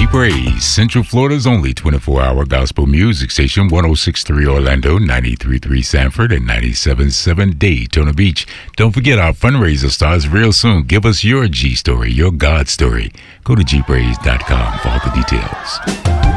Praise, Central Florida's only 24-hour gospel music station, 106.3 Orlando, 93.3 Sanford, and 97.7 Daytona Beach. Don't forget our fundraiser starts real soon. Give us your G story, your God story. Go to gpraise.com for all the details.